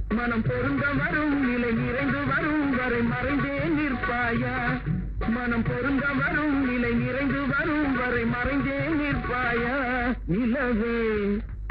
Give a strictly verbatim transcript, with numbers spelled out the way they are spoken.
மனம் பொருந்த வரும் நிலை நிறைந்து வரும் வரை மறைந்தே நிற்பாயா மனம் பொருந்த வரும் நிலை நிறைந்து வரும் வரை மறைந்தே நிற்பாயா நிலவே